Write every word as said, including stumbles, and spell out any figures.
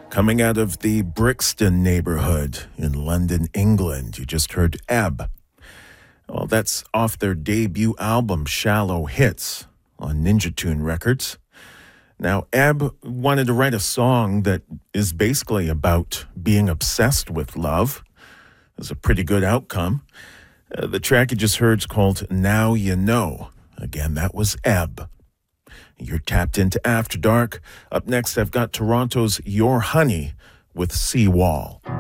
Coming out of the Brixton neighborhood in London, England, you just heard Ebb. Well, that's off their debut album, Shallow Hits, on Ninja Tune Records. Now, Ebb wanted to write a song that is basically about being obsessed with love. It was a pretty good outcome. Uh, the track you just heard is called Now You Know. Again, that was Ebb. You're tapped into After Dark. Up next, I've got Toronto's Your Honey with Seawall.